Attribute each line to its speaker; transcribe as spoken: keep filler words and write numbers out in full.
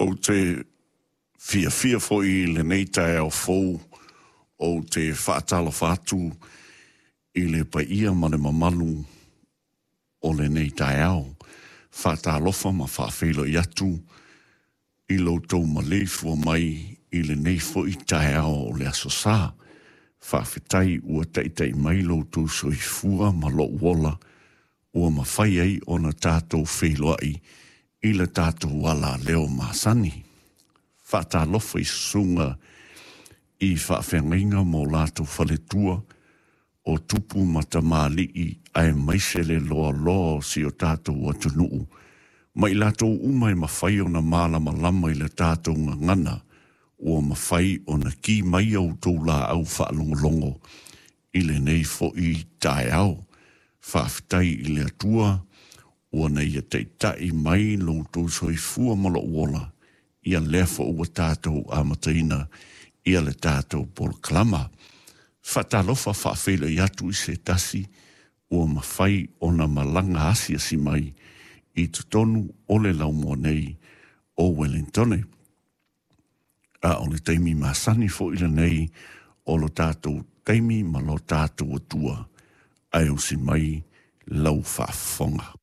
Speaker 1: o te fia fia fo i le nei tae au fou o te whaatala whātu i le pa ia ma le mamalu o le nei tae au. Whaatalofa ma whaafelo i atu i lo tau ma le fua mai i le nei fo i tae au o le aso sā. Whaafetai ua taitai mai lo tau soi fua ma lo wola ua ma whai ai o na tātou wheloai i le tātou wala leo māsani. Whaatalofa i sunga i whaafengainga mō lātou whaletua o tupu matamali i ai maisele loa loa si o tātou atunuu. Mai lātou umai ma whai o na mālama lama i le tātou ngangana o ma whai o na ki mai au tō la au whaalongolongo i le nei fo i tae au. Whaafetai i le atua o na ia teitai mai lo tō soi fua malo wola ia lefa ua tātou amataina ia le tātou poloklama. Whatalofa whaafela i atu i se tasi ua mawhai o na malanga asia si mai i tutonu o le laumua nei o Wellingtone. A o le teimi masani fo ila nei o lo tātou teimi ma lo tātou atua ai o si mai lau whaafonga.